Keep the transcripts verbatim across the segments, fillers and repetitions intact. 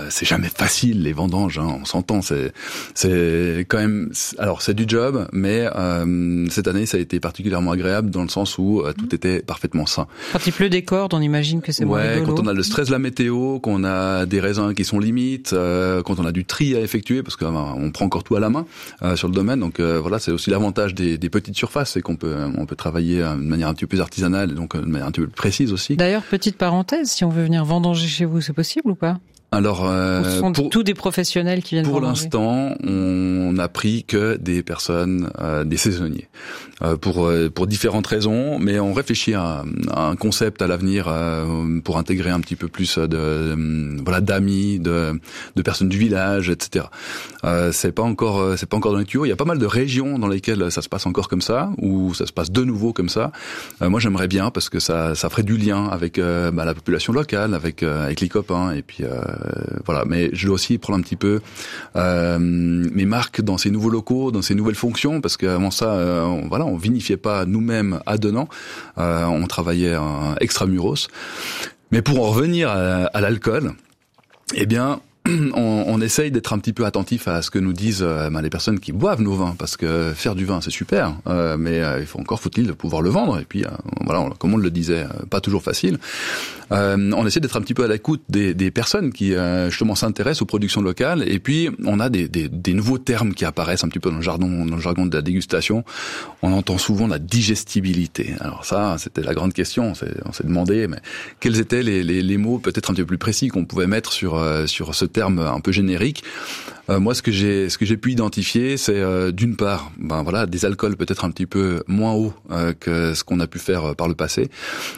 c'est jamais facile les vendanges, hein, on s'entend. C'est, c'est quand même. Alors c'est du job, mais euh, cette année ça a été particulièrement agréable dans le sens où euh, tout était parfaitement sain. Quand il pleut des cordes, on imagine que c'est moins Ouais, rigolo. quand on a le stress de la météo, qu'on a des raisins qui sont limites, euh, quand on a du tri à effectuer, parce qu'on euh, prend encore tout à la main euh, sur le domaine. Donc euh, voilà, c'est aussi l'avantage des, des petites surfaces, c'est qu'on peut on peut travailler de manière un petit peu plus artisanale, et donc de manière un petit peu plus précise aussi. D'ailleurs, petite parenthèse, si on veut venir vendanger chez vous, c'est possible ou pas ? Alors, euh, ce sont pour, tous des professionnels qui viennent pour vendanger. l'instant, on n'a pris que des personnes, euh, des saisonniers, euh, pour euh, pour différentes raisons. Mais on réfléchit à, à un concept à l'avenir euh, pour intégrer un petit peu plus de, de voilà d'amis, de de personnes du village, et cetera. Euh, c'est pas encore c'est pas encore dans les tuyaux. Il y a pas mal de régions dans lesquelles ça se passe encore comme ça, ou ça se passe de nouveau comme ça. Euh, moi, j'aimerais bien parce que ça ça ferait du lien avec euh, bah, la population locale, avec euh, avec les copains, et puis euh, voilà. Mais je dois aussi prendre un petit peu euh, mes marques dans ces nouveaux locaux, dans ces nouvelles fonctions, parce qu'avant ça, euh, on, voilà, on vinifiait pas nous-mêmes à Denan, euh, on travaillait euh, extramuros. Mais pour en revenir à, à l'alcool, eh bien, on, on essaye d'être un petit peu attentif à ce que nous disent euh, ben, les personnes qui boivent nos vins, parce que faire du vin c'est super, euh, mais euh, il faut encore faut-il pouvoir le vendre, et puis euh, voilà, on, comme on le disait, euh, pas toujours facile. Euh, on essaie d'être un petit peu à l'écoute des, des personnes qui euh, justement s'intéressent aux productions locales, et puis on a des, des, des nouveaux termes qui apparaissent un petit peu dans le jargon, dans le jargon de la dégustation. On entend souvent la digestibilité. Alors ça, c'était la grande question. On s'est, on s'est demandé, mais quels étaient les, les, les mots peut-être un petit peu plus précis qu'on pouvait mettre sur euh, sur ce terme un peu générique. Euh, moi, ce que j'ai ce que j'ai pu identifier, c'est euh, d'une part, ben voilà, des alcools peut-être un petit peu moins hauts euh, que ce qu'on a pu faire euh, par le passé.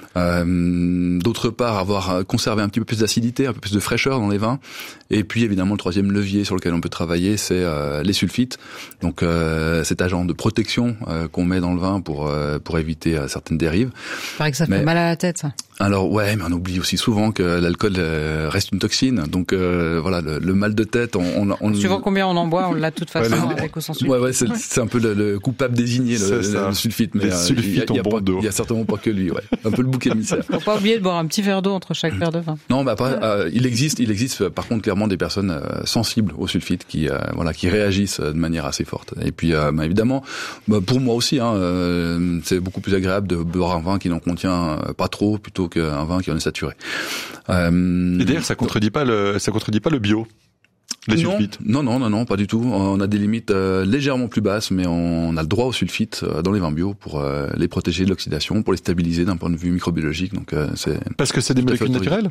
Euh, d'autre part, avoir conservé un petit peu plus d'acidité, un peu plus de fraîcheur dans les vins. Et puis évidemment, le troisième levier sur lequel on peut travailler, c'est euh, les sulfites. Donc euh, cet agent de protection euh, qu'on met dans le vin pour euh, pour éviter euh, certaines dérives. Il paraît que ça mais, fait mal à la tête, ça. Alors ouais, mais on oublie aussi souvent que l'alcool euh, reste une toxine. Donc euh, voilà, le, le mal de tête, on, on, on suivant combien on en boit, on l'a de toute façon ouais, avec ou sans sulfite. Ouais, ouais, c'est, c'est un peu le, le coupable désigné, le, le, le sulfite. Mais les sulfites il y a, ont bon dos. Il y a certainement pas que lui, ouais. Un peu le bouc émissaire. Faut pas oublier de boire un petit verre d'eau entre chaque verre de vin. Non, bah après, euh, il existe, il existe par contre clairement des personnes euh, sensibles au sulfite qui, euh, voilà, qui réagissent de manière assez forte. Et puis, euh, bah, évidemment, bah, pour moi aussi, hein, euh, c'est beaucoup plus agréable de boire un vin qui n'en contient pas trop plutôt qu'un vin qui en est saturé. Euh, Et d'ailleurs, ça contredit pas le, ça contredit pas le bio. Les non, sulfites. non, non, non, non, pas du tout. On a des limites euh, légèrement plus basses, mais on a le droit aux sulfites euh, dans les vins bio pour euh, les protéger de l'oxydation, pour les stabiliser d'un point de vue microbiologique. Donc, euh, c'est parce que c'est des molécules naturelles.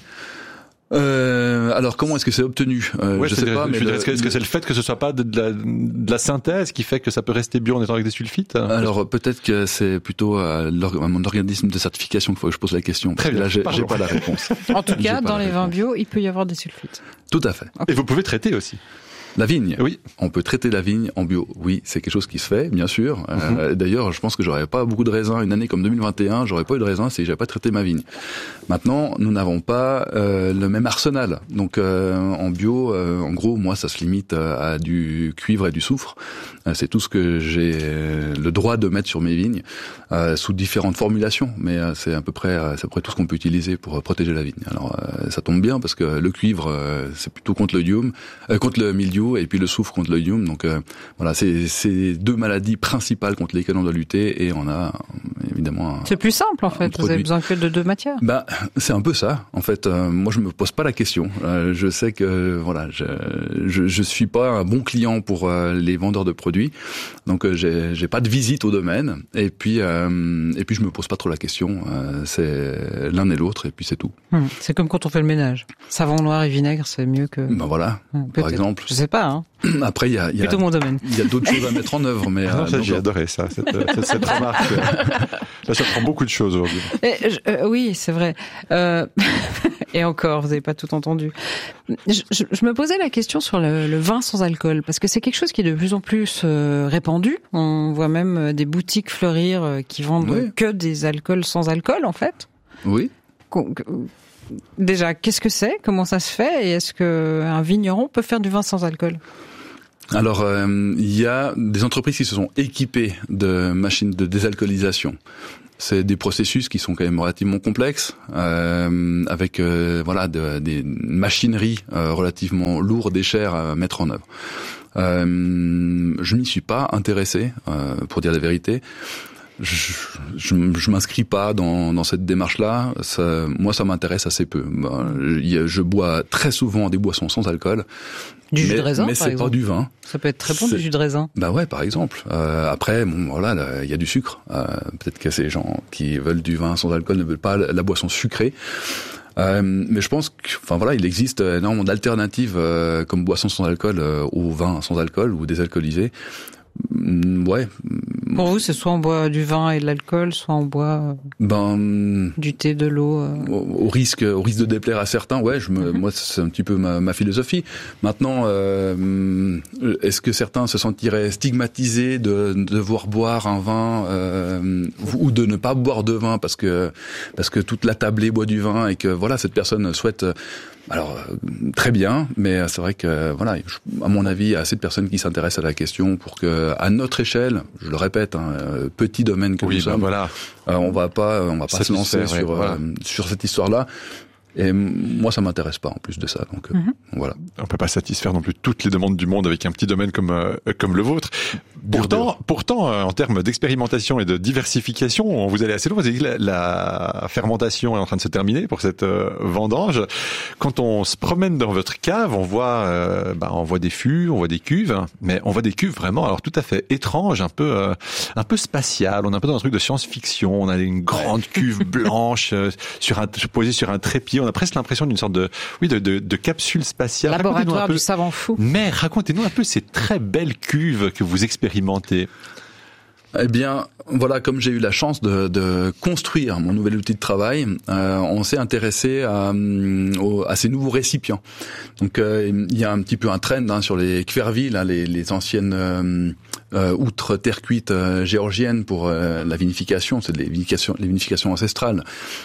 Euh, alors comment est-ce que c'est obtenu euh, ouais, Je sais pas. Je mais veux dire, le, est-ce, que, est-ce que c'est le fait que ce soit pas de, de, la, de la synthèse qui fait que ça peut rester bio en étant avec des sulfites? Alors peut-être que c'est plutôt à, à mon organisme de certification qu'il faut que je pose la question. Très bien. Là, j'ai, Pardon. j'ai pas la réponse. En tout cas, dans les vins bio, il peut y avoir des sulfites. Tout à fait. Okay. Et vous pouvez traiter aussi. La vigne. Oui. On peut traiter la vigne en bio. Oui, c'est quelque chose qui se fait, bien sûr. Mm-hmm. Euh, d'ailleurs, je pense que j'aurais pas beaucoup de raisins une année comme deux mille vingt et un. J'aurais pas eu de raisins si j'avais pas traité ma vigne. Maintenant, nous n'avons pas euh, le même arsenal. Donc, euh, en bio, euh, en gros, moi, ça se limite à du cuivre et du soufre. Euh, c'est tout ce que j'ai le droit de mettre sur mes vignes, euh, sous différentes formulations. Mais euh, c'est à peu près, c'est à peu près tout ce qu'on peut utiliser pour protéger la vigne. Alors, euh, ça tombe bien parce que le cuivre, euh, c'est plutôt contre le l'idium, euh, contre le mildiou. Et puis le soufre contre l'oïdium. Donc euh, voilà, c'est c'est deux maladies principales contre lesquelles on doit lutter, et on a évidemment un, c'est plus simple en fait, vous avez besoin que de deux matières. Bah c'est un peu ça en fait. Euh, moi je me pose pas la question. Euh, je sais que voilà, je, je je suis pas un bon client pour euh, les vendeurs de produits, donc euh, j'ai j'ai pas de visite au domaine, et puis euh, et puis je me pose pas trop la question. Euh, c'est l'un et l'autre, et puis c'est tout. Hum, c'est comme quand on fait le ménage. Savon noir et vinaigre, c'est mieux que. Ben voilà, hum, par exemple. Je sais pas. Hein. Après, il y a, y a plutôt mon domaine. Il y a d'autres choses à mettre en œuvre, mais ah, euh, ça, j'ai donc... adoré ça, cette, cette, cette remarque. Là, ça prend beaucoup de choses aujourd'hui. Et, euh, oui, c'est vrai. Euh, et encore, vous n'avez pas tout entendu. Je, je, je me posais la question sur le, le vin sans alcool, parce que c'est quelque chose qui est de plus en plus euh, répandu. On voit même des boutiques fleurir euh, qui vendent oui. que des alcools sans alcool, en fait. Oui. Déjà, qu'est-ce que c'est ? Comment ça se fait ? Et est-ce qu'un vigneron peut faire du vin sans alcool ? Alors, il euh, y a des entreprises qui se sont équipées de machines de désalcoolisation. C'est des processus qui sont quand même relativement complexes, euh, avec euh, voilà de, des machineries euh, relativement lourdes et chères à mettre en œuvre. Euh, je m'y suis pas intéressé, euh, pour dire la vérité. Je, je, je m'inscris pas dans, dans cette démarche-là. Ça, moi, ça m'intéresse assez peu. Je bois très souvent des boissons sans alcool. Du mais, jus de raisin, mais par c'est exemple. Pas du vin. Ça peut être très bon, du jus de raisin. Bah ouais, par exemple. Euh, après, bon, voilà, il y a du sucre. Euh, peut-être que ces gens qui veulent du vin sans alcool ne veulent pas la, la boisson sucrée. Euh, mais je pense que, enfin voilà, il existe énormément d'alternatives euh, comme boissons sans alcool euh, au vin sans alcool ou désalcoolisé. Ouais. Pour vous, c'est soit on boit du vin et de l'alcool, soit on boit ben, du thé, de l'eau. Euh... Au, au risque, au risque de déplaire à certains, ouais, je me, mm-hmm. moi c'est un petit peu ma, ma philosophie. Maintenant, euh, est-ce que certains se sentiraient stigmatisés de, de devoir boire un vin euh, ou de ne pas boire de vin parce que parce que toute la tablée boit du vin et que voilà cette personne souhaite. Alors très bien, mais c'est vrai que voilà, à mon avis, il y a assez de personnes qui s'intéressent à la question pour que, à notre échelle, je le répète, hein, petit domaine que oui, nous ben sommes, voilà. euh, on va pas, on va pas se lancer ouais, sur voilà. euh, sur cette histoire-là. Et moi, ça m'intéresse pas en plus de ça. Donc euh, mm-hmm. voilà. On peut pas satisfaire non plus toutes les demandes du monde avec un petit domaine comme euh, comme le vôtre. Pourtant, dur. pourtant, euh, en termes d'expérimentation et de diversification, vous allez assez loin. Vous avez dit que la, la fermentation est en train de se terminer pour cette euh, vendange. Quand on se promène dans votre cave, on voit, euh, bah, on voit des fûts, on voit des cuves, mais on voit des cuves vraiment, alors tout à fait étranges, un peu, euh, un peu spatiales. On est un peu dans un truc de science-fiction. On a une grande cuve blanche euh, sur un posée sur un trépied. On a presque l'impression d'une sorte de, oui, de, de, de capsule spatiale. Laboratoire du savant fou. Mais racontez-nous un peu ces très belles cuves que vous expérimentez. Eh bien, voilà, comme j'ai eu la chance de, de construire mon nouvel outil de travail, euh, on s'est intéressé à, à ces nouveaux récipients. Donc, euh, il y a un petit peu un trend hein, sur les Quervilles, hein, les, les anciennes euh, euh, outres terre cuite euh, géorgiennes pour euh, la vinification, c'est de la vinification, les vinifications ancestrales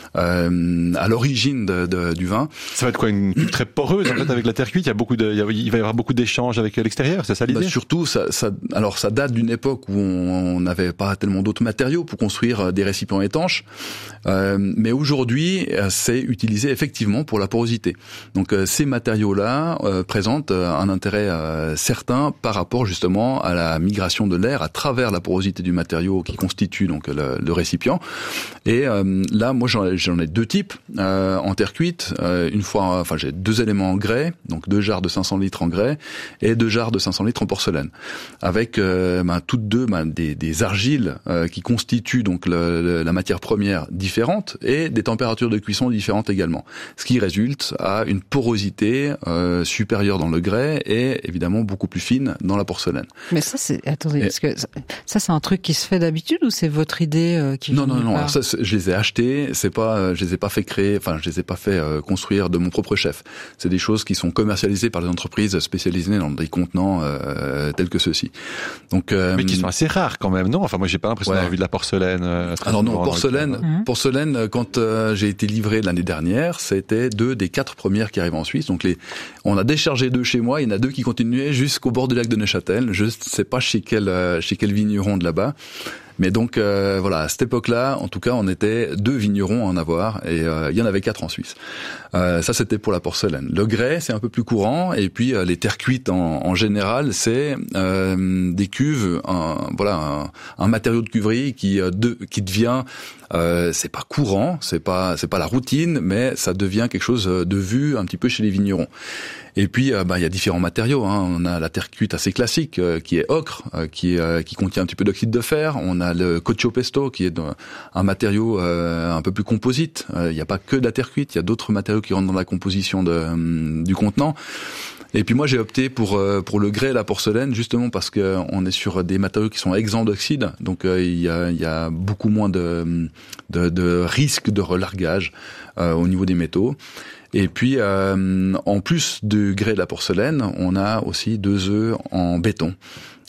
euh, à l'origine de, de, du vin. Ça va être quoi, une cuve très poreuse en fait avec la terre cuite. Il y a beaucoup de, il, y a, il va y avoir beaucoup d'échanges avec l'extérieur, c'est ça l'idée? Bah, surtout, ça, ça, alors ça date d'une époque où on, on avait pas tellement d'autres matériaux pour construire des récipients étanches, euh, mais aujourd'hui c'est utilisé effectivement pour la porosité. Donc euh, ces matériaux-là euh, présentent un intérêt euh, certain par rapport justement à la migration de l'air à travers la porosité du matériau qui constitue donc le, le récipient. Et euh, là, moi j'en ai, j'en ai deux types euh, en terre cuite. Euh, une fois, enfin j'ai deux éléments en grès, donc deux jarres de cinq cents litres en grès et deux jarres de cinq cents litres en porcelaine, avec euh, ben, toutes deux ben, des, des argiles euh, qui constituent donc le, le, la matière première différente et des températures de cuisson différentes également, ce qui résulte à une porosité euh, supérieure dans le grès et évidemment beaucoup plus fine dans la porcelaine. Mais ça c'est attendez et... parce que ça, ça c'est un truc qui se fait d'habitude ou c'est votre idée euh, qui Non non non, alors ça je les ai achetés, c'est pas euh, je les ai pas fait créer, enfin je les ai pas fait euh, construire de mon propre chef. C'est des choses qui sont commercialisées par des entreprises spécialisées dans des contenants euh, tels que ceux-ci. Donc euh, mais qui sont assez rares quand même, non? Enfin moi j'ai pas l'impression ouais. d'avoir vu de la porcelaine. Euh, Alors non, porcelaine, mmh. porcelaine quand euh, j'ai été livré l'année dernière, c'était deux des quatre premières qui arrivent en Suisse. Donc les, on a déchargé deux chez moi, il y en a deux qui continuaient jusqu'au bord du lac de Neuchâtel. Je sais pas chez quel euh, chez quel vigneron de là-bas. Mais donc euh, voilà, à cette époque-là, en tout cas, on était deux vignerons à en avoir et euh, il y en avait quatre en Suisse. Euh, ça, c'était pour la porcelaine. Le grès, c'est un peu plus courant et puis euh, les terres cuites en, en général, c'est euh, des cuves, un, voilà, un, un matériau de cuverie qui euh, de, qui devient Euh, c'est pas courant, c'est pas c'est pas la routine, mais ça devient quelque chose de vu un petit peu chez les vignerons. Et puis, euh, bah, il y a différents matériaux. Hein. On a la terre cuite assez classique, euh, qui est ocre, euh, qui, euh, qui contient un petit peu d'oxyde de fer. On a le caoutchouc pesto, qui est un matériau euh, un peu plus composite. Il euh, n'y a pas que de la terre cuite, il y a d'autres matériaux qui rentrent dans la composition de, euh, du contenant. Et puis moi j'ai opté pour euh, pour le grès et la porcelaine justement parce que on est sur des matériaux qui sont exempts d'oxyde, donc euh, il y a il y a beaucoup moins de de, de risque de relargage euh, au niveau des métaux. Et puis euh, en plus du grès et de la porcelaine, on a aussi deux œufs en béton.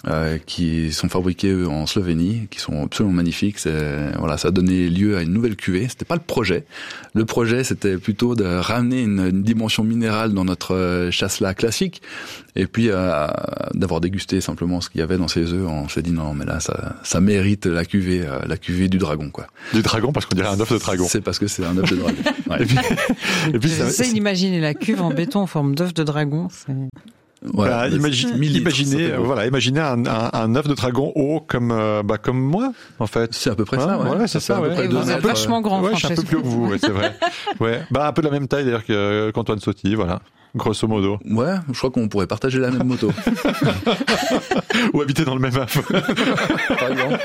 euh, qui sont fabriqués eux, en Slovénie, qui sont absolument magnifiques. C'est, voilà, ça a donné lieu à une nouvelle cuvée. C'était pas le projet. Le projet, c'était plutôt de ramener une, une dimension minérale dans notre chasselas classique, et puis euh, d'avoir dégusté simplement ce qu'il y avait dans ces œufs. On s'est dit non, mais là, ça, ça mérite la cuvée, euh, la cuvée du dragon, quoi. Du dragon, parce qu'on dirait un œuf de dragon. C'est parce que c'est un œuf de dragon. Ouais. Et puis, et puis J'essaie d'imaginer la cuve en béton en forme d'œuf de dragon. C'est... Voilà, bah, imagine, litres, imaginez, voilà, imaginez un, un, un œuf de dragon haut comme, euh, bah, comme moi, en fait. C'est à peu près ça, ouais. ouais, ouais c'est ça, ouais. Et vous êtes vachement grand, ouais, je suis un peu plus haut que vous, ouais, c'est vrai. Ouais. Bah, un peu de la même taille, d'ailleurs, que, qu'Antoine Sauty, voilà. Grosso modo. Ouais, je crois qu'on pourrait partager la même moto. Ou habiter dans le même œuf. Par exemple.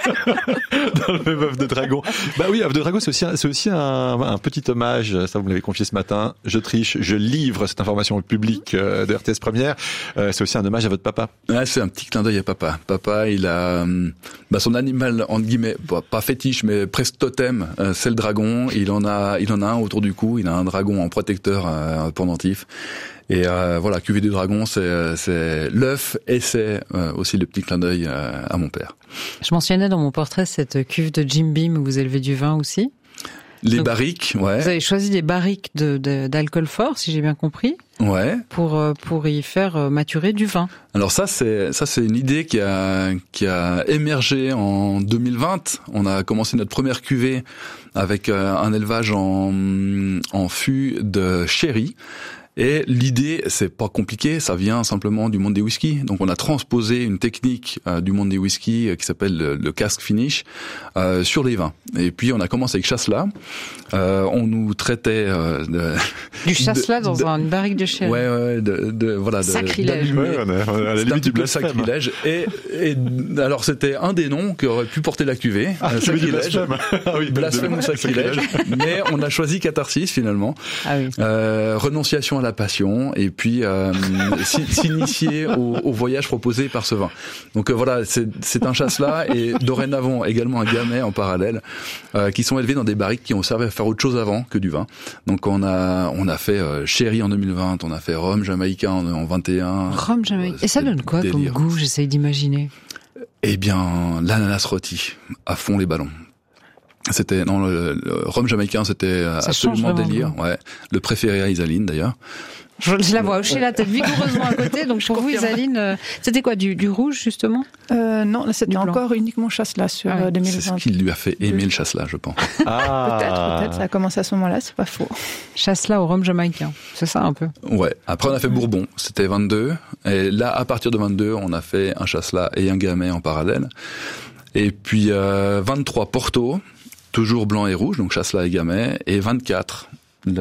Dans le même œuf de dragon. Bah oui, œuf de dragon, c'est aussi, un, c'est aussi un, un petit hommage. Ça, vous me l'avez confié ce matin. Je triche, je livre cette information au public euh, de R T S Première. Euh, c'est aussi un hommage à votre papa. Ouais, c'est un petit clin d'œil à papa. Papa, il a bah, son animal entre guillemets, bah, pas fétiche, mais presque totem, euh, c'est le dragon. Il en a, il en a un autour du cou. Il a un dragon en protecteur euh, pendentif. Et euh, voilà, cuvée du dragon, c'est, c'est l'œuf et c'est euh, aussi le petit clin d'œil euh, à mon père. Je mentionnais dans mon portrait cette cuve de Jim Beam où vous élevez du vin aussi. Les Donc, barriques, ouais. Vous avez choisi des barriques de, de, d'alcool fort, si j'ai bien compris. Ouais. Pour pour y faire maturer du vin. Alors ça c'est ça c'est une idée qui a qui a émergé en deux mille vingt. On a commencé notre première cuvée avec un élevage en en fût de sherry. Et l'idée, c'est pas compliqué, ça vient simplement du monde des whiskies. Donc on a transposé une technique euh, du monde des whiskies euh, qui s'appelle le, le cask finish euh, sur les vins. Et puis on a commencé avec chasselas. Euh, on nous traitait euh, de, du chasselas dans de, un, une barrique de sherry. Ouais, ouais, de, de voilà, de, sacrilège. Ouais, on est, on est à la limite du blasphème. Sacrilège. Et, et alors c'était un des noms qui aurait pu porter la cuvée. Ah, euh, sacrilège. Blasphème. Ah oui, blasphème ou sacrilège. Mais on a choisi catharsis finalement. Ah oui. Euh, renonciation à la passion et puis euh, s'initier au, au voyage proposé par ce vin. Donc euh, voilà, c'est, c'est un chasselas et dorénavant également un gamay en parallèle euh, qui sont élevés dans des barriques qui ont servi à faire autre chose avant que du vin. Donc on a on a fait euh, sherry en deux mille vingt, on a fait rhum jamaïcain en, en vingt et un. Rhum jamaïcain. Et ça donne quoi délire. Comme goût, j'essaye d'imaginer. Eh bien, l'ananas rôti à fond les ballons. C'était non le, le rhum jamaïcain, c'était ça absolument délire. Ouais, le préféré à Isaline d'ailleurs. Je, je la vois hocher la tête vigoureusement à côté. Donc pour vous, Isaline, euh, c'était quoi du, du rouge justement euh, Non, c'était encore uniquement chasselas sur ah ouais. deux mille vingt. C'est ce qui lui a fait aimer le chasselas, je pense. Ah. Peut-être, peut-être. Ça a commencé à ce moment-là, c'est pas faux. Chasselas au rhum jamaïcain, c'est ça un peu. Ouais. Après on a fait Bourbon, c'était vingt-deux. Et là, à partir de vingt-deux, on a fait un chasselas et un gamay en parallèle. Et puis euh, vingt-trois Porto. Toujours blanc et rouge, donc chasselas et gamay, et vingt-quatre.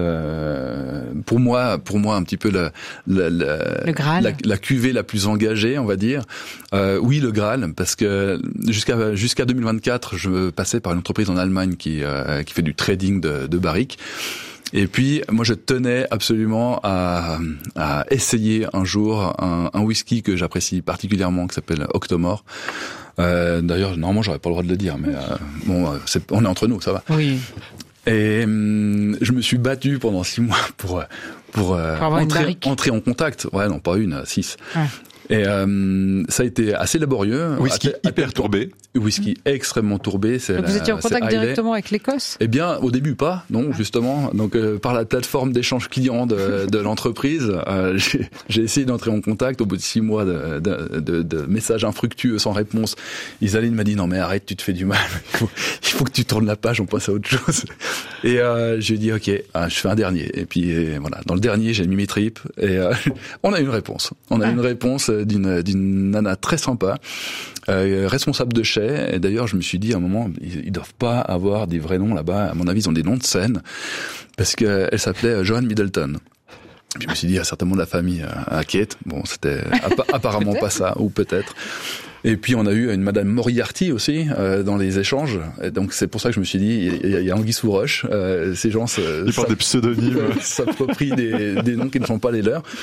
Le, pour moi, pour moi un petit peu le, le, le, le Graal. La, la cuvée la plus engagée, on va dire. Euh, oui, le Graal, parce que jusqu'à jusqu'à deux mille vingt-quatre, je passais par une entreprise en Allemagne qui euh, qui fait du trading de, de barriques. Et puis, moi, je tenais absolument à, à essayer un jour un, un whisky que j'apprécie particulièrement, qui s'appelle Octomore. Euh, d'ailleurs, normalement, j'aurais pas le droit de le dire, mais euh, bon, c'est, on est entre nous, ça va. Oui. Et hum, je me suis battu pendant six mois pour pour, euh, pour entrer, entrer en contact. Ouais, non, pas une, six. Ouais. Et euh, ça a été assez laborieux. Whisky à, hyper à, tourbé. Whisky extrêmement tourbé. C'est Donc la, vous étiez en contact directement avec l'Écosse ? Eh bien, au début pas, non, justement. Donc euh, par la plateforme d'échange client de, de l'entreprise, euh, j'ai, j'ai essayé d'entrer en contact. Au bout de six mois de, de, de, de messages infructueux sans réponse, Isaline m'a dit non mais arrête, tu te fais du mal. Il faut, il faut que tu tournes la page, on passe à autre chose. Et euh, j'ai dit ok, je fais un dernier. Et puis et voilà, dans le dernier j'ai mis mes tripes et euh, on a une réponse. On a ah. une réponse d'une d'une nana très sympa, euh, responsable de chai. Et d'ailleurs, je me suis dit à un moment, ils, ils doivent pas avoir des vrais noms là-bas. À mon avis, ils ont des noms de scène parce que elle s'appelait Joan Middleton. Puis je me suis dit, il y a certainement de la famille à Kate. Bon, c'était apparemment pas ça, ou peut-être. Et puis on a eu une Madame Moriarty aussi euh, dans les échanges. Et donc c'est pour ça que je me suis dit, il y a, il y a Anguille sous roche. Euh, ces gens, ils portent des pseudonymes, s'approprient des, des noms qui ne sont pas les leurs.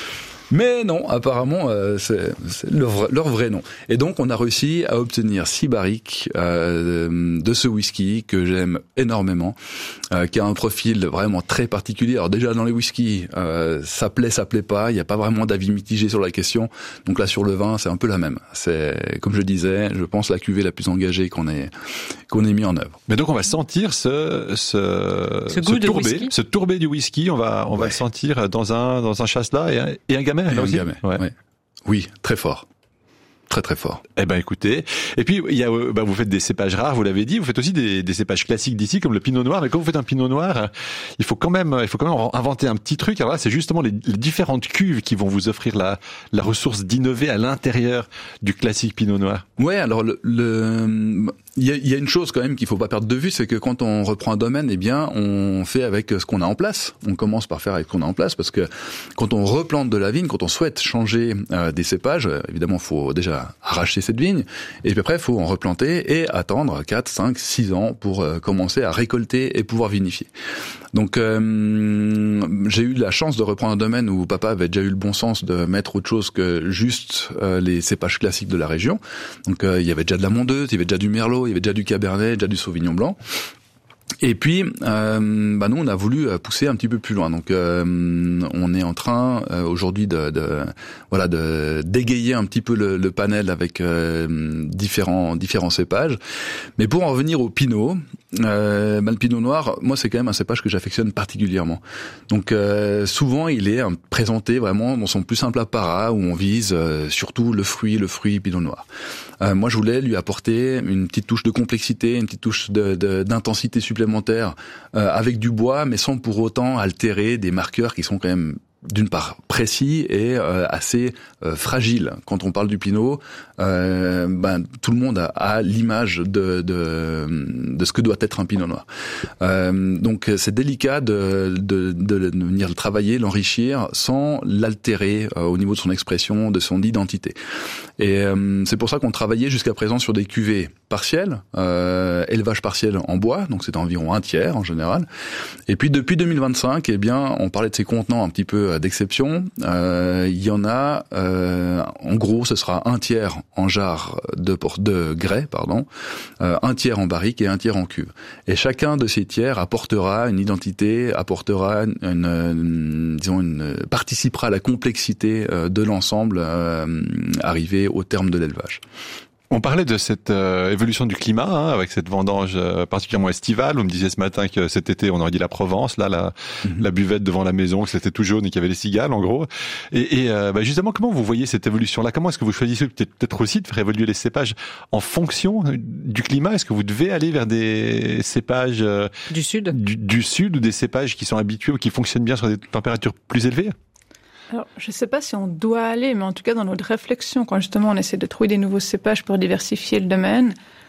Mais non, apparemment, euh, c'est, c'est leur, vrai, leur vrai nom. Et donc, on a réussi à obtenir six barriques euh, de ce whisky que j'aime énormément, euh, qui a un profil vraiment très particulier. Alors déjà, dans les whiskies, euh, ça plaît, ça plaît pas. Il n'y a pas vraiment d'avis mitigé sur la question. Donc là, sur le vin, c'est un peu la même. C'est, comme je disais, je pense la cuvée la plus engagée qu'on ait qu'on ait mis en œuvre. Mais donc, on va sentir ce ce, ce, goût ce de tourbé, whisky. ce tourbé du whisky. On va on ouais. va le sentir dans un dans un chasselas et un, et un gamay. Et là un aussi. gamay, Ouais. ouais. Oui, très fort. Très très fort. Eh ben écoutez, et puis il y a, bah, vous faites des cépages rares, vous l'avez dit, vous faites aussi des, des cépages classiques d'ici comme le pinot noir. Mais quand vous faites un pinot noir, il faut quand même, il faut quand même inventer un petit truc. Alors là, c'est justement les, les différentes cuves qui vont vous offrir la, la ressource d'innover à l'intérieur du classique pinot noir. Ouais, alors le, le il y a, il y a une chose quand même qu'il faut pas perdre de vue, c'est que quand on reprend un domaine, eh bien, on fait avec ce qu'on a en place. On commence par faire avec ce qu'on a en place, parce que quand on replante de la vigne, quand on souhaite changer euh, des cépages, évidemment, faut déjà arracher cette vigne, et puis après, il faut en replanter et attendre quatre, cinq, six ans pour euh, commencer à récolter et pouvoir vinifier. Donc, euh, j'ai eu la chance de reprendre un domaine où papa avait déjà eu le bon sens de mettre autre chose que juste euh, les cépages classiques de la région. Donc, euh, il y avait déjà de la mondeuse, il y avait déjà du merlot, il y avait déjà du cabernet, déjà du sauvignon blanc. Et puis, euh, bah nous, on a voulu pousser un petit peu plus loin. Donc, euh, on est en train euh, aujourd'hui de, de, voilà, de d'égayer un petit peu le, le panel avec euh, différents différents cépages. Mais pour en revenir au pinot, euh, bah, le pinot noir, moi, c'est quand même un cépage que j'affectionne particulièrement. Donc, euh, souvent, il est présenté vraiment dans son plus simple apparat où on vise euh, surtout le fruit, le fruit pinot noir. Euh, moi, je voulais lui apporter une petite touche de complexité, une petite touche de, de, d'intensité supplémentaire euh, avec du bois, mais sans pour autant altérer des marqueurs qui sont quand même d'une part précis et euh, assez euh, fragile. Quand on parle du pinot, euh, ben tout le monde a, a l'image de, de de ce que doit être un pinot noir. Euh, donc c'est délicat de, de de de venir le travailler, l'enrichir sans l'altérer euh, au niveau de son expression, de son identité. Et euh, c'est pour ça qu'on travaillait jusqu'à présent sur des cuvées partielles, euh, élevage partiel en bois, donc c'est environ un tiers en général. Et puis depuis deux mille vingt-cinq, eh bien, on parlait de ces contenants un petit peu d'exception. Euh, il y en a, euh, en gros, ce sera un tiers en jarre de, de grès, pardon, euh, un tiers en barrique et un tiers en cuve. Et chacun de ces tiers apportera une identité, apportera une, une disons, une participera à la complexité de l'ensemble euh, arrivé au terme de l'élevage. On parlait de cette euh, évolution du climat, hein, avec cette vendange euh, particulièrement estivale. On me disait ce matin que cet été, on aurait dit la Provence, là, la, mm-hmm. la buvette devant la maison, que c'était tout jaune et qu'il y avait les cigales, en gros. Et, et euh, bah, justement, comment vous voyez cette évolution-là? Comment est-ce que vous choisissez peut-être aussi de faire évoluer les cépages en fonction du climat? Est-ce que vous devez aller vers des cépages euh, du sud, du, du sud, ou des cépages qui sont habitués ou qui fonctionnent bien sur des températures plus élevées? Alors, je ne sais pas si on doit aller, mais en tout cas, dans notre réflexion, quand justement on essaie de trouver des nouveaux cépages pour diversifier le domaine,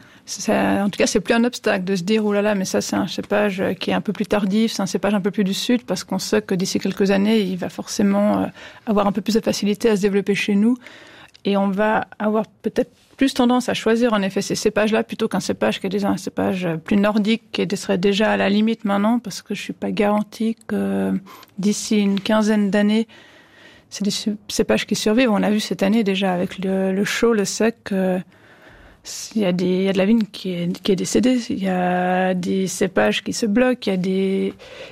ça, en tout cas, c'est plus un obstacle de se dire, oh là là, mais ça, c'est un cépage qui est un peu plus tardif, c'est un cépage un peu plus du sud, parce qu'on sait que d'ici quelques années, il va forcément avoir un peu plus de facilité à se développer chez nous. Et on va avoir peut-être plus tendance à choisir, en effet, ces cépages-là, plutôt qu'un cépage qui est déjà un cépage plus nordique, qui serait déjà à la limite maintenant, parce que je suis pas garantie que d'ici une quinzaine d'années, c'est des cépages qui survivent. On l'a vu cette année déjà avec le, le chaud, le sec. Euh, il y a des, il y a de la vigne qui est, qui est décédée. Il y a des cépages qui se bloquent. Il y a des,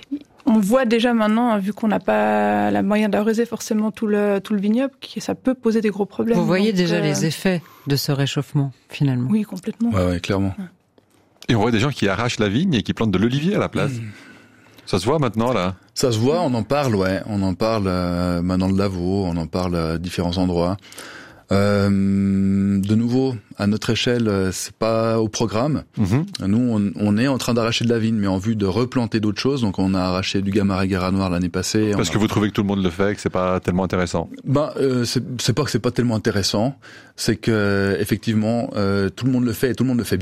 on voit déjà maintenant, vu qu'on n'a pas la moyen d'arroser forcément tout le, tout le vignoble, que ça peut poser des gros problèmes. Vous voyez Donc, déjà euh, les effets de ce réchauffement, finalement. Oui, complètement. Ouais, ouais, clairement. Ouais. Et on voit des gens qui arrachent la vigne et qui plantent de l'olivier à la place. Mmh. Ça se voit maintenant, là? Ça se voit, on en parle, ouais. On en parle euh, maintenant de Lavaux, on en parle à différents endroits. Euh, de nouveau, à notre échelle, c'est pas au programme. Mm-hmm. Nous, on, on est en train d'arracher de la vigne, mais en vue de replanter d'autres choses. Donc, on a arraché du Gamarra noir l'année passée. Parce que a... vous trouvez que tout le monde le fait, que c'est pas tellement intéressant. Ben, euh, c'est, c'est pas que c'est pas tellement intéressant. C'est que effectivement, euh, tout le monde le fait et tout le monde le fait bien.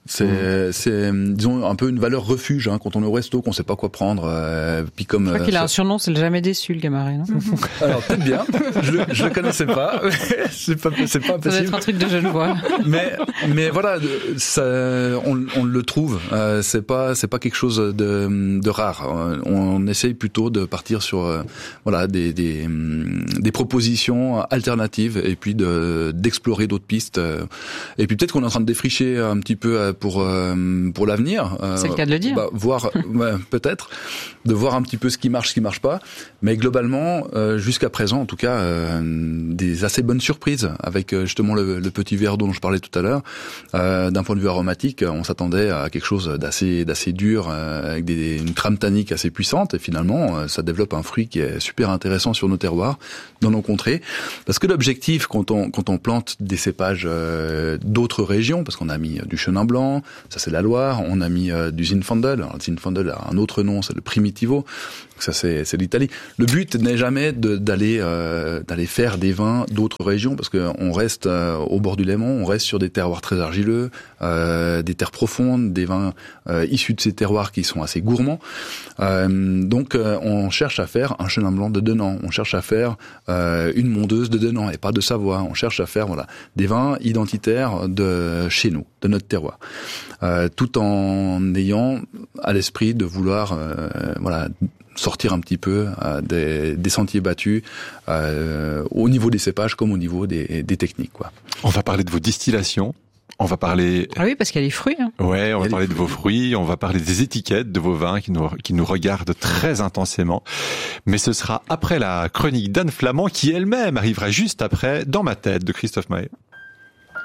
C'est, mmh. c'est, disons, un peu une valeur refuge, hein, quand on est au resto, qu'on sait pas quoi prendre. Euh, puis comme, je crois euh, qu'il a ça... un surnom, c'est le jamais déçu, le Gamaré, non? Alors, peut-être bien. Je le, je le connaissais pas. c'est pas, c'est pas impossible. Ça doit être un truc de Genevois. mais, mais voilà, ça, on, on le trouve. Euh, c'est pas, c'est pas quelque chose de, de rare. On, on essaye plutôt de partir sur, euh, voilà, des, des, des propositions alternatives et puis de, d'explorer d'autres pistes. Et puis peut-être qu'on est en train de défricher un petit peu pour euh, pour l'avenir. Euh, c'est le cas de le dire. Bah, voir ouais, peut-être de voir un petit peu ce qui marche, ce qui marche pas. Mais globalement, euh, jusqu'à présent, en tout cas, euh, des assez bonnes surprises avec euh, justement le, le petit verre dont je parlais tout à l'heure. Euh, d'un point de vue aromatique, on s'attendait à quelque chose d'assez d'assez dur euh, avec des, une crème tannique assez puissante. Et finalement, euh, ça développe un fruit qui est super intéressant sur nos terroirs, dans nos contrées. Parce que l'objectif, quand on quand on plante des cépages euh, d'autres régions, parce qu'on a mis du chenin blanc, ça c'est la Loire, on a mis euh, du Zinfandel. Alors, le Zinfandel a un autre nom, c'est le Primitivo. Ça c'est c'est l'Italie. Le but n'est jamais de, d'aller euh, d'aller faire des vins d'autres régions, parce que on reste euh, au bord du Léman, on reste sur des terroirs très argileux, euh, des terres profondes, des vins euh, issus de ces terroirs qui sont assez gourmands. Euh, donc euh, on cherche à faire un chenin blanc de Denan, on cherche à faire euh, une mondeuse de Denan et pas de Savoie. On cherche à faire voilà des vins identitaires de chez nous, de notre terroir, euh, tout en ayant à l'esprit de vouloir euh, voilà sortir un petit peu euh, des, des sentiers battus euh, au niveau des cépages comme au niveau des, des techniques, quoi. On va parler de vos distillations. On va parler. Ah oui, parce qu'il y a les fruits. Hein. Ouais, on va Il y a parler les de vos fruits. On va parler des étiquettes de vos vins qui nous qui nous regardent très intensément. Mais ce sera après la chronique d'Anne Flamand qui elle-même arrivera juste après dans ma tête de Christophe Maé.